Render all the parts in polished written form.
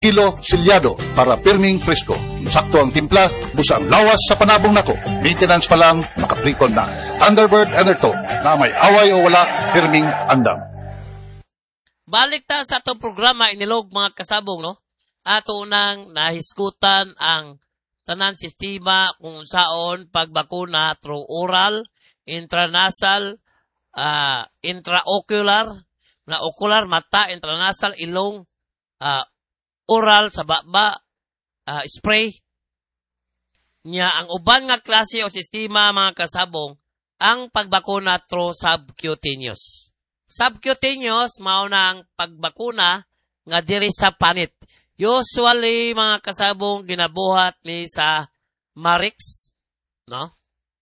kilo silyado para pirming presko. Sakto ang timpla, busa ang lawas sa panabong nako. Maintenance pa lang, makaprikon na. Thunderbird Enerto, na may away o wala, pirming andam. Balik ta sa atong programa, inilog mga kasabong, no? Ato nang nahiskutan ang tanan sistema kung saon pagbakuna through oral, intranasal, intraocular, na ocular, mata, intranasal, ilong, oral, sa baba, spray. Nya, ang uban nga klase o sistema mga kasabong, ang pagbakuna through subcutaneous. Subcutaneous, mauna ang pagbakuna nga diri sa panit. Usually, mga kasabong, ginabuhat ni sa Marix, no?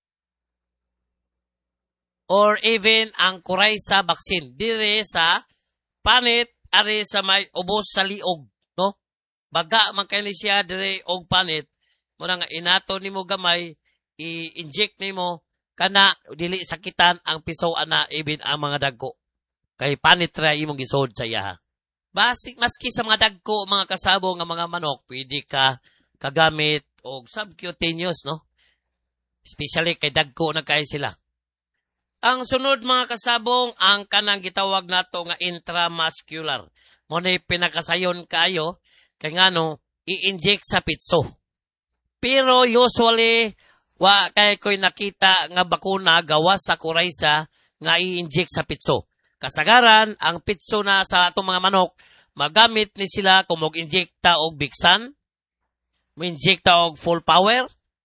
Or even ang Coryza vaccine. Diri sa panit, ari sa may ubos sa liog, no? Baga, man kayo siya diri og panit, muna nga inato ni mo gamay, i-inject ni mo, kana, dili sakitan ang piso ana, even ang mga dagko. Kay panit ra imong gisod sa iya. Basic, maski sa mga dagko, mga kasabong nga mga manok, pwede ka kagamit og subcutaneous, no? Especially kay dagko na kayo sila. Ang sunod mga kasabong, ang kanang gitawag nato nga intramuscular. Muna pinakasayon kayo, kay nga no, i-inject sa pitso. Pero usually, wa kay ko'y nakita nga bakuna gawas sa Coryza nga i-inject sa pitso. Kasagaran, ang pitso na sa atong mga manok, magamit ni sila kung mag-injecta og Bixan, mag-injecta og full power,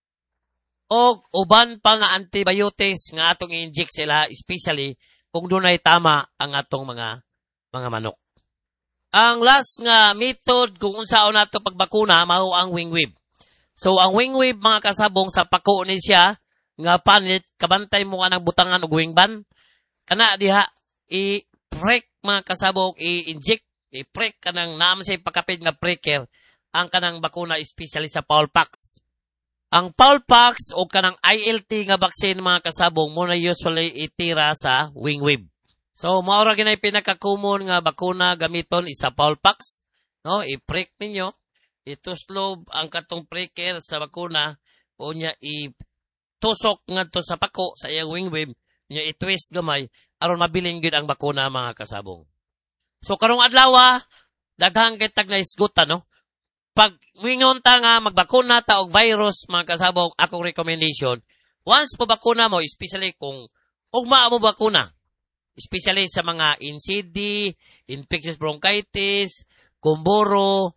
o uban pa nga antibiotics nga atong i-inject sila, especially kung dunay tama ang atong mga manok. Ang last nga method kung unsaon nato pagbakuna mao ang wingweave. So ang wingweave mga kasabong sa pako ni siya nga panit kabantay mo kanang butangan og wingban. Kana diha i-prick mga kasabong, i-inject, i-prick kanang naam say pakapid nga pricker ang kanang bakuna especially sa Fowlpox. Ang Fowlpox o kanang ILT nga vaccine mga kasabong muna usually itira sa wingweave. So maura ginay pinaka-common nga bakuna gamiton isa Fowlpox, no? I-prick ninyo, ituslob ang katong pricker sa bakuna o nya itusok ngadto sa pako sa iyang wingweave, nya i-twist gamay aron mabilin gyud ang bakuna mga kasabong. So karong adlaw daghang kitag na isgutan, no? Pag wingon ta nga magbakuna ta og virus mga kasabong, akong recommendation, once po bakuna mo, especially kung ugma mo bakuna, especially sa mga NCD, infectious bronchitis, kumburo,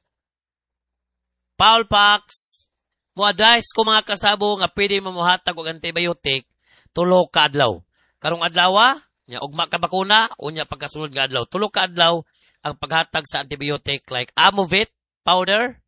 Fowlpox, mo-advise ko mga kasabong nga pwede mo muhatag og antibiotic 3 ka adlaw. Karong adlaw, nya ugma ka bakuna, unya pagkasunod nga adlaw, 3 ka adlaw ang paghatag sa antibiotic like Amovit powder,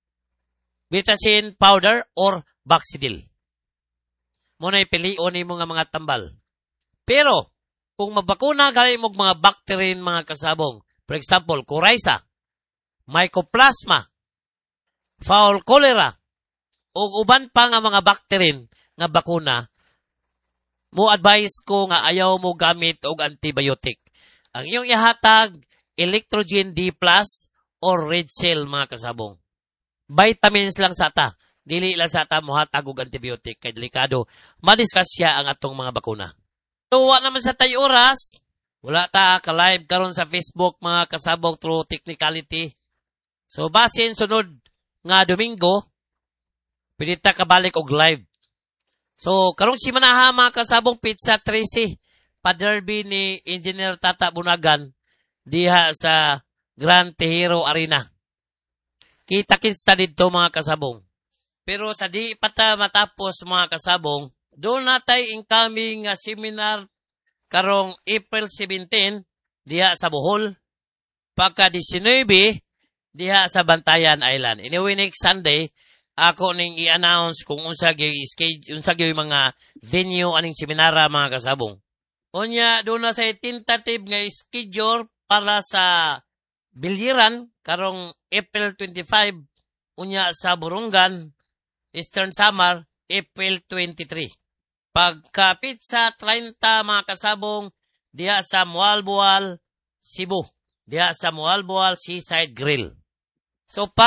Vitacin powder, or Baxidil. Muna ipilion ni mga tambal. Pero, kung mabakuna gali mo mga bacterian mga kasabong, for example, Coryza, Mycoplasma, Fowl Cholera, o uban pa nga mga bacterian nga bakuna, mo advise ko nga ayaw mo gamit og antibiotic. Ang iyong ihatag, Electrogen D+, or Red Cell mga kasabong. Vitamins lang sa ta. Dili lang sa ta mohatag og antibiotic kay delikado. Madiskasya ang atong mga bakuna. So, naman sa tayo oras, wala ta ka-live karon sa Facebook mga kasabong through technicality. So, basin sunod nga Domingo, pwede ta kabalik og live. So, karong simanaha mga kasabong Pizza 13, pa-derby ni Engineer Tata Bunagan diha sa Grand Tejero Arena. Kita-kits ta dito mga kasabong. Pero sa di pata matapos mga kasabong, doon natay incoming seminar karong April 17 diha sa Bohol, pagka 19 diha sa Bantayan Island. Anyway, next Sunday, ako ning i-announce kung unsa gyud mga venue aning seminara mga kasabong. Unya doon na sa tentative nga schedule para sa Biliran karong April 25, unya sa Burungan, Eastern Samar, April 23. Pagkapit sa 30 mga kasabong, diha sa Mualboal, Cebu. Diha sa Mualboal Seaside Grill. So,